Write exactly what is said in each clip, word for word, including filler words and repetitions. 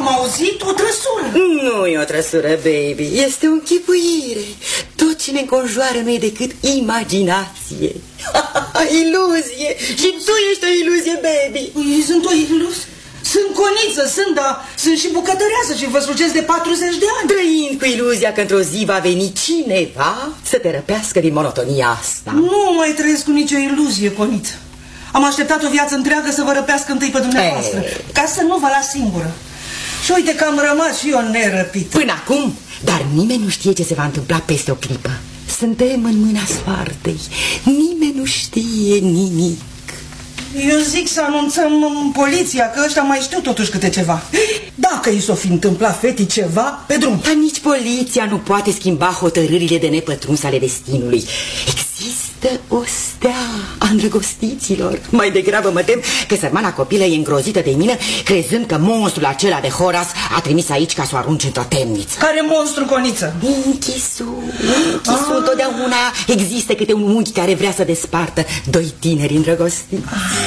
am auzit o trăsură. Nu e o trăsură, baby, este o închipuire. Tot ce ne înconjoară nu e decât imaginație. Iluzie. Și tu ești o iluzie, baby. Păi, sunt o iluzie. Sunt coniță, sunt, dar sunt și bucătăreasă și vă slujesc de patruzeci de ani. Trăind cu iluzia că într-o zi va veni cineva să te răpească din monotonia asta. Nu mai trăiesc cu nicio iluzie, coniță. Am așteptat o viață întreagă să vă răpească întâi pe dumneavoastră, Ei. ca să nu vă las singură. Și uite că am rămas și eu nerăpită. Până acum, dar nimeni nu știe ce se va întâmpla peste o clipă. Suntem în mâna soartei. Nimeni nu știe nimic. Eu zic să anunțăm în poliția, că ăștia mai știu totuși câte ceva. Dacă i s-o fi întâmplat fetii ceva, pe drum. Dar nici poliția nu poate schimba hotărârile de nepătruns ale destinului. Există o stea a îndrăgostiților. Mai degrabă mă tem că sărmana copilă e îngrozită de mine, crezând că monstrul acela de Horas a trimis aici ca să o arunce într-o temniță. Care monstru, coniță? Închisul, închisul, ah. Totdeauna există câte un unghi care vrea să despartă doi tineri îndrăgostiți.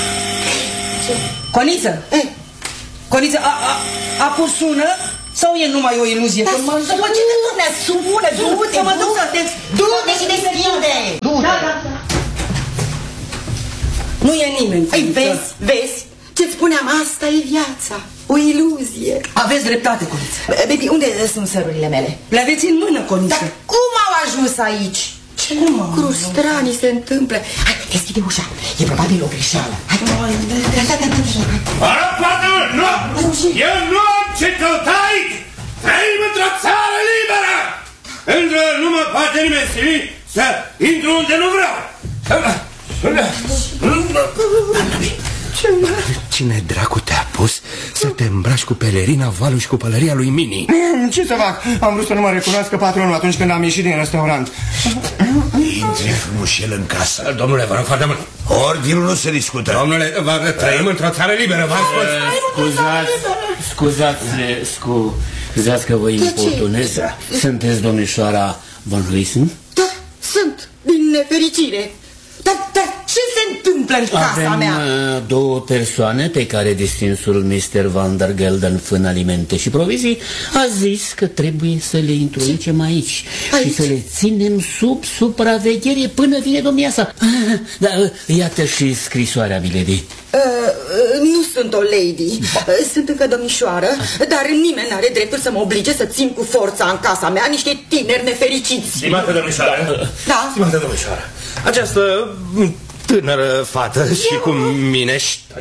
Coniță? Eh. Coniță, a, a, acum sună? Sau e numai o iluzie? Da, sună, sună, sună, du-te, să mă duc să te... du-te și deschide. Du-te. Da, da, da. Nu e nimeni. Păi vezi, vezi, ce-ți spuneam, asta e viața, o iluzie. Aveți dreptate, Coniță. Baby, unde sunt sărurile mele? Le aveți în mână, Coniță. Dar cum au ajuns aici? Ce lucruri stranii se întâmplă? Hai, deschide ușa, e probabil o greșeală. Hai, hai, Arăpatul, nu! Eu nu am ce căuta aici! Trăim într-o țară liberă! Încă nu mă poate nimeni sili să intru unde nu vreau! Cine dracu te-a pus să te îmbraci cu pelerina, valul și cu pălăria lui Mini? Ce să fac? Am vrut să nu mă recunoască patronul atunci când am ieșit din restaurant. Intri frumușel în casă. Domnule, vă rog foarte mult. Ordinul nu se discută. Domnule, vă trăim într-o țară liberă, v-am spus. Scuzați, scuzați, scu, scuzați că vă importunez. Sunteți domnișoara Van Huysen? Da, sunt, din nefericire. Dar, dar ce se întâmplă în casa Avem mea? uh, două persoane pe care distinsul mister Van der Gelden, Fân Alimente și Provizii, a zis că trebuie să le introducem aici, aici și să le ținem sub supraveghere până vine domnia sa. Da, iată și scrisoarea, milady. Uh, nu sunt o lady, uh, sunt încă domnișoară, dar nimeni n-are dreptul să mă oblige să țin cu forța în casa mea niște tineri nefericiți. Stimată domnișoară, da. Stimată domnișoară, această tânără fată și cu mine,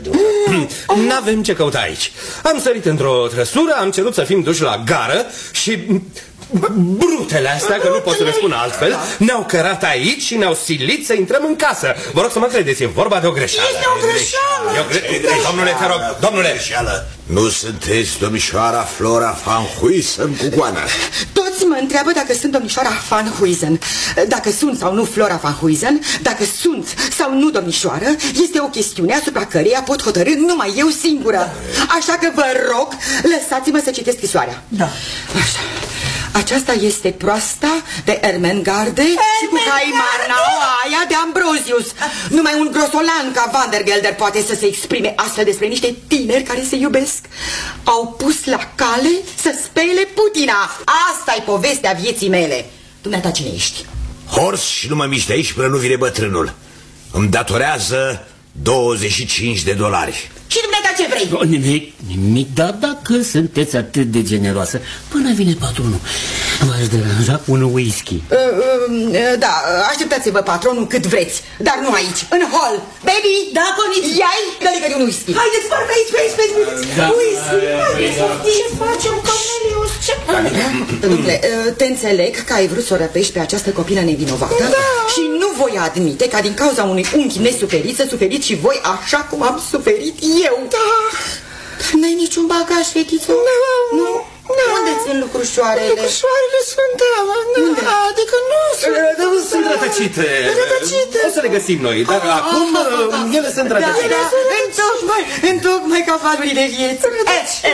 n-avem ce căuta aici. Am sărit într-o trăsură, am cerut să fim duși la gară și brutele astea, că nu pot să le spun altfel, ne-au cărat aici și ne-au silit să intrăm în casă. Vă rog să mă credeți, e vorba de o greșeală. Este o greșeală. Gre... Domnule, te rog, domnule. Greșeală. Nu sunteți domnișoara Flora Van Huysen cu goana. Toți mă întreabă dacă sunt domnișoara Van Huysen. Dacă sunt sau nu Flora Van Huysen, dacă sunt sau nu domnișoară, este o chestiune asupra căreia pot hotărî numai eu singură. Așa că vă rog, lăsați-mă să citesc scrisoarea. Da. Așa. Aceasta este proasta de Ermengarde și cu haimarnaua aia de Ambrosius. Numai un grosolan ca Van der Gelder poate să se exprime astfel despre niște tineri care se iubesc. Au pus la cale să spele Putina. Asta-i povestea vieții mele. Dumneata cine ești? Horst și nu mă miști de aici până nu vine bătrânul. Îmi datorează douăzeci și cinci de dolari. Și dumneata ce vrei? No, nimic, nimic, dar dacă sunteți atât de generoasă, până vine patronul, v-aș deranja cu un whisky. Uh, uh, da, așteptați-vă patronul cât vreți, dar nu aici, în hall. Baby, da, Coniță, ia-i gălică de un whisky. Haideți, parcă aici, pe aici, pe aici. Da. Whisky, ce facem, Cornelius? Ce facem? Domnule, te înțeleg că ai vrut să o răpești pe această copilă nevinovată, da. Și nu voi admite ca din cauza unui unchi nesuferit să suferiți și voi așa cum am suferit eu. Da. N-ai niciun bagaj, fetiță? Nu. Nu? Unde țin lucrușoarele? Lucrușoarele sunt, da, unde? Adică nu sunt. Sunt rătăcite. Rătăcite. O să le găsim noi, dar acum ele sunt rătăcite. Întocmai, întocmai ca valurile vieții. Du,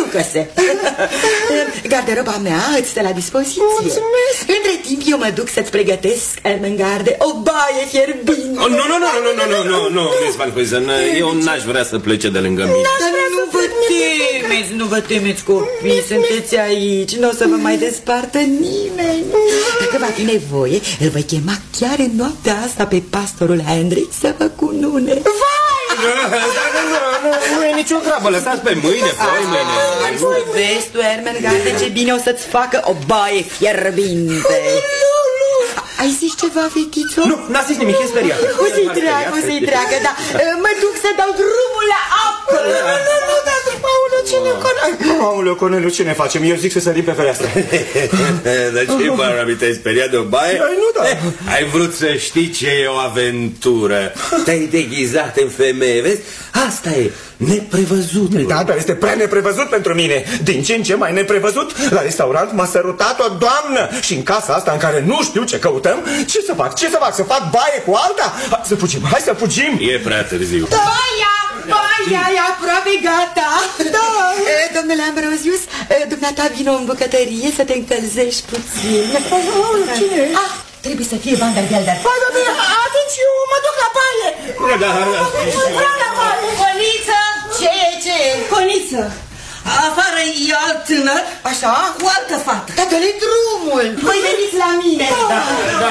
ducă-se. Garderoba mea îți stă la dispoziție. Mulțumesc. Între timp eu mă duc să-ți pregătesc, Ermengarde, o baie fierbinte. Oh, nu, nu, nu, nu, nu, nu, nu, nu, Miss Van Huysen, eu n-aș vrea să plece de lângă mine. Dar nu vă temeți, nu vă temeți, copii, sunteți aici, nu o să vă mai despartă nimeni. Dacă va fi nevoie, îl voi chema chiar în noaptea asta pe pastorul Henry să vă cunune. Vai! Nu e nicio grabă, lăsați pe mâine, poi mâine. Vezi tu, Ermengarde, ce bine o să-ți facă o baie fierbinte. Ai zis ceva, fetițo? Nu, n-a zis nimic, e speriată. O să-i treacă, o să-i treacă, da. Mă duc să dau drumul la apă. Nu, nu, nu, dar Paolo, ce ne Nu, aoleu, Corneliu, ce ne facem? Eu zic să sărim pe fereastră. Dar ce, Barbie, te-ai speriat de o baie? Ai, nu, da. Ai vrut să știi ce e o aventură. Te-ai deghizat în femeie, vezi? Asta e neprevăzut. Da, dar este prea neprevăzut pentru mine. Din ce în ce mai neprevăzut. La restaurant m-a sărutat o doamnă. Și în casa asta în care nu știu ce căutăm, ce să fac? Ce să fac? Să fac baie cu alta? Hai să fugim, hai să fugim. E prea târziu. Baia, baia e aproape gata. Da. E, domnule Ambrosius, e, dumneata vino în bucătărie să te încălzești puțin. Cine? Ah, trebuie să fie Van der Gelder. Hai, da, bine, atunci eu mă duc la baie. Da, Vreau la baie. Coniță. Ce e, ce e? Coniță. Afară e alt tânăr. Așa? Cu altă fată. Da, dă-le drumul. Voi veniți la mine. Da, da,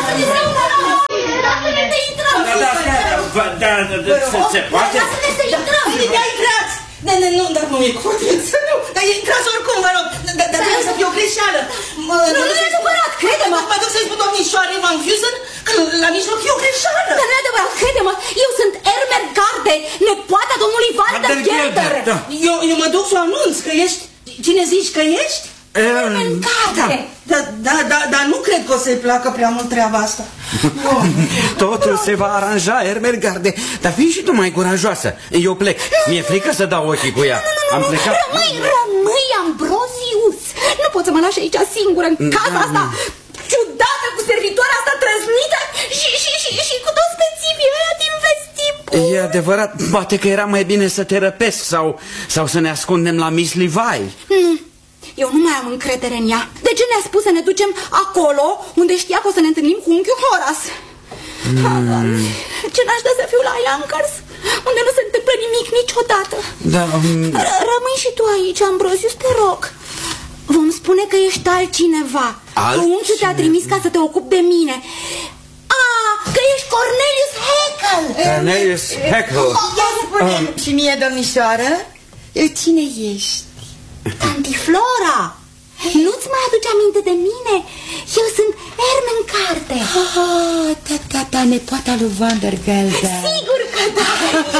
se poate? Da, intrați! Nu, nu, nu, dar nu e cu putință, nu! Dar intrați oricum, vă rog! Dar trebuie să fie o greșeală! Nu, nu e adevărat, crede-mă! Mă duc să-i spun domnișoarei Van Huysen că la mijloc e o greșeală! Dar nu e adevărat, crede-mă! Eu sunt Ermengarde, nepoata domnului Van der Gelder! Eu, eu mă duc să o anunț că ești... Cine zici că ești? Ermengarde! Da, da, da, dar nu cred că o să-i placă prea mult treaba asta. Totul se va aranja, Ermengarde. Dar fii și tu mai curajoasă. Eu plec. Mi-e frică să dau ochii cu ea. Am plecat. Rămâi, rămâi, Ambrosius! Nu pot să mă lași aici singură în casa asta ciudată, cu servitoarea asta trăznită și, și, și, și cu toți bețivii ăia din vestibul. E adevărat, poate că era mai bine să te răpesc sau, sau să ne ascundem la Miss Levi. Hmm. Eu nu mai am încredere în ea. De ce ne-a spus să ne ducem acolo unde știa că o să ne întâlnim cu unchiul Horace? Mm. Ce n-aș da să fiu la Yonkers, unde nu se întâmplă nimic niciodată. Da, um... Rămâi și tu aici, Ambrosius, te rog. Vom spune că ești altcineva. Alt... Că unchiul te-a trimis ca să te ocupi de mine. Ah, că ești Cornelius Haeckel. Cornelius Haeckel. Ia spune um... și mie, domnișoară, cine ești? Tanti Flora, nu-ți mai aduce aminte de mine? Eu sunt Ermengarde. Ah, da, da, da, nepoata lui Van der Gelder. Sigur că da.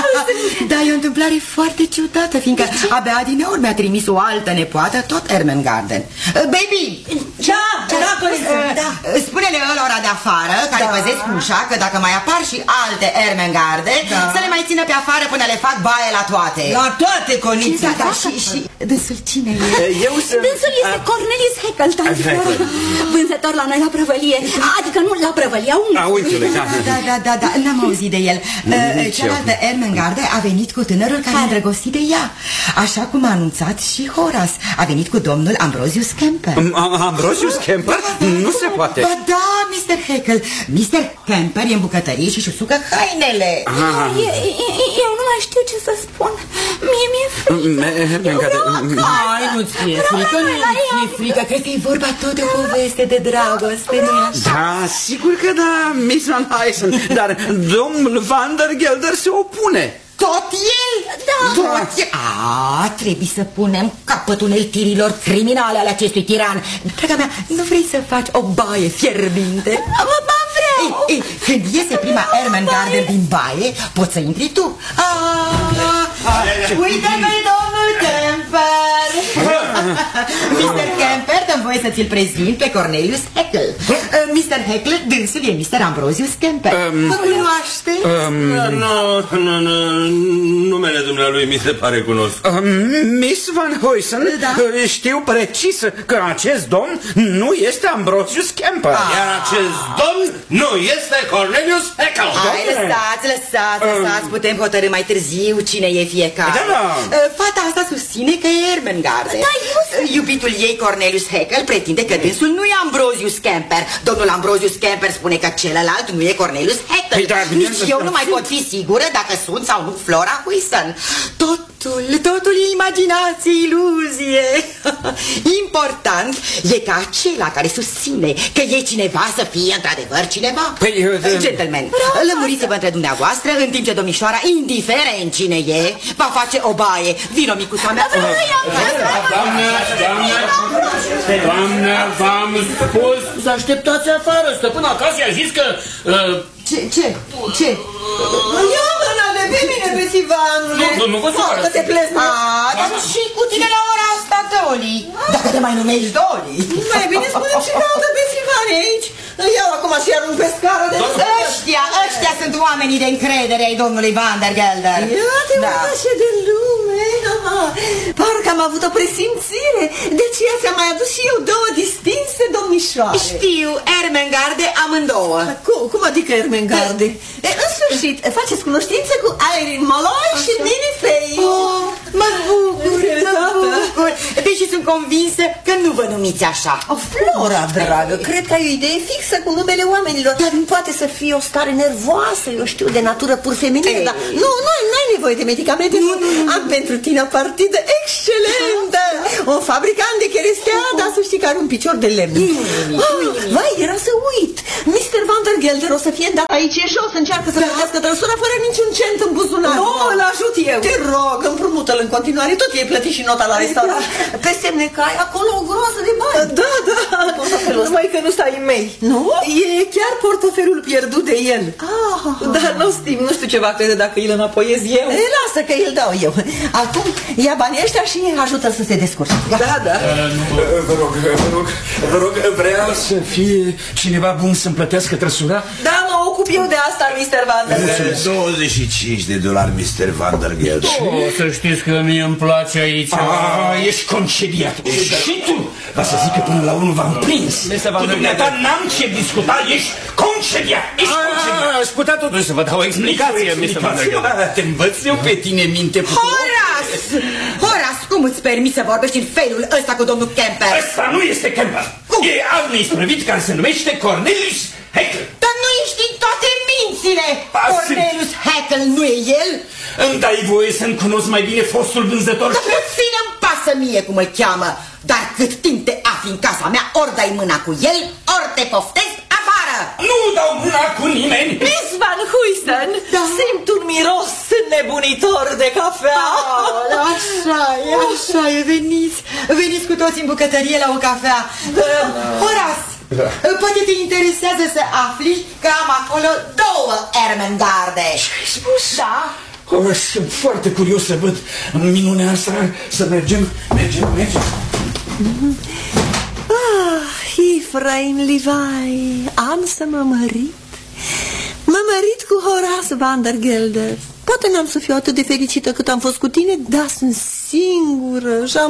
Da, e o întâmplare foarte ciudată, fiindcă abia adineori mi-a trimis o altă nepoată, tot Ermengarde. Baby! Da, da, da. Spune-le ălora de afară, care Da. păzesc ușa, că dacă mai apar și alte Ermengarde, Da. să le mai țină pe afară până le fac baie la toate. La toate, Conița. Da, da, și, și dânsul cine e? Eu sunt... Dânsul este Cornelius Haeckel, tanti Flora. Vânzător la noi la prăvălie. Adică nu la prăvălia unui. A, uite-le, da. Da, da, da, da, n-am auzit de el. Cealaltă Ermengarde a venit cu tânărul care a îndrăgostit de ea. Așa cum a anunțat și Horace. A venit cu domnul Ambrosius Kemper. Ambrosius Kemper? Nu se poate. Ba da, mister Haeckel. mister Kemper e în bucătărie și își usucă hainele. Eu nu mai știu ce să spun. Mie mi-e frică. Ai, nu-ți fie frică, nu-ți fie frică. Cred că e vorba tot de o poveste de dragoste, nu-i așa? Da, sigur că da, Miss Van Huysen. Dar domnul Van der Gelder se opune. Tot el? Da. Tot el? A, trebuie să punem capăt uneltirilor criminale ale acestui tiran. Draga mea, nu vrei să faci o baie fierbinte? Ba, vreau. Ei, ei, când iese prima Ermengarde din baie, poți să intri tu. A, uite-l pe domnul Kemper. mister Kemper, dă-mi voie să ți-l prezint pe Cornelius Haeckel. mister Heckle, dânsul e mister Ambrosius Kemper. Um, Vă cunoaște? Um, nu, nu, nu, numele dumnealui mi se pare cunosc. Um, Miss Van Huysen, da? Știu precis că acest domn nu este Ambrosius Kemper. Ah. Iar acest domn nu este Cornelius Haeckel. Hai, lăsați, lăsați, lăsați, um, putem hotărî mai târziu cine e fiecare. Da, da. Fata asta susține că e Ermengarde. Da, iubitul ei, Cornelius Haeckel, pretinde că dânsul nu e Ambrosius Kemper. Domnul Ambrosius Kemper spune că celălalt nu e Cornelius Haeckel. Păi, da, nici eu nu mai pot fi sigură dacă sunt sau nu Flora Huysen. Totul, totul e imaginație, iluzie. Important e ca acela care susține că e cineva să fie într-adevăr cineva. Păi, uh, Gentlemen, lămuriți-vă între dumneavoastră în timp ce domnișoara, indiferent cine e, va face o baie. Vino, micuța mea. Doamnă, doamnă, doamnă, v-am spus să așteptați afară. Stăpâna acasă i-a zis că... Uh, Ce, ce, ce? Ia mâna de pe mine, pe Sivanule. Nu, nu, nu vă supărați. Că te plezi. Ah, dar și cu tine la ora asta, Doli. Dacă te mai numești Doli. Mai bine spune ce caută pe Sivane aici. Îl iau acum și arunc pe scară de... Ăștia, ăștia sunt oamenii de încredere ai domnului Van der Gelder. Ia te da. Așa de lume. Parcă am avut o presimțire. De aceea ți-am mai adus și eu două distinse domnișoare. Știu, Ermengarde amândouă. Cum, cum adică Ermengarde? E, în sfârșit, faceți cunoștință cu Irene Molloy și Minnie Fey. Oh, mă bucur, mă bucur. Deși sunt convinsă că nu vă numiți așa. Oh, Flora, dragă, cred că ai o idee fixă cu numele oamenilor. Dar poate să fie o stare nervoasă, eu știu, de natură pur feminină. Dar nu, nu, nu ai nevoie de medicamente. Nu, nu, nu. Am pentru tine o partidă excelentă. Un fabricant de cherestea, dar să știi că are un picior de lemn. Oh, vai, era să uit. mister Van der Gelder o să fie dat aici și o să încearcă să plătească trăsura fără niciun cent în buzunar. Nu, îl ajut eu. Te rog, împrumută-l în continuare. Tot e plătit și nota la restaurant. Pe semne că ai acolo o groază de bani. Da, da. Numai că nu stai în mei. Nu? E chiar portofelul pierdut de el. Ah, dar nu știm, nu știu ce va crede dacă îl înapoiez eu. E, lasă că îl dau eu. Acum ia banii ăștia și ajută să se descurce. Da, da. Vă rog, vă rog, vă rog, vreau să fie cineva bun să-mi plătească trăsura? Da, mă ocup eu de asta, mister Van der Gelder. douăzeci și cinci de dolari, mister Van der Gelder. oh, să știți că mie îmi place aici. Ah, ești concediat. Și tu? Va să zic că până la urmă v-am prins. Cu dumneata n-am ce discuta, ești concediat. Ești concediat. Aș putea totuși să vă dau o explicație, mister Van der Gelder. Te învăț eu pe tine minte puturoasă. Horace! Horace, cum îți permiți să vorbești în felul ăsta cu domnul Kemper? Ăsta nu este Kemper. Cum? E alt neisprăvit care se numește Cornelius Haeckel. Dar nu ești din toate mințile! Ba, Cornelius Haeckel nu e el? Îmi dai voie să-mi cunosc mai bine fostul vânzător? Dar puțin îmi pasă mie cum îl cheamă. Dar cât timp te afli în casa mea, ori dai mâna cu el, ori te poftezi afară! Nu dau mâna cu nimeni! Miss Van Huysen, da? Simt un miros nebunitor de cafea. Oh, așa e, așa e, veniți, veniți cu toți în bucătărie la o cafea. Uh, Horace, da. Poate te interesează să afli că am acolo două Ermengarde. Ce ai spus? Da. Oh, sunt foarte curios să văd minunea asta. Să mergem, mergem, mergem. Ah, Efraim Levi, am să mă mărit. Mă mărit cu Horace Van der Gelder. Poate n-am să fiu atât de fericită cât am fost cu tine, dar sunt singură și am